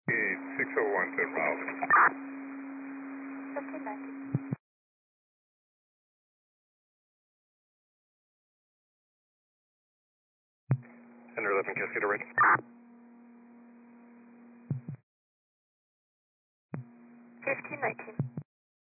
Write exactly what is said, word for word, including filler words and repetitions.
six oh one to Raleigh. fifteen nineteen. Center eleven, Cascade ready. fifteen nineteen.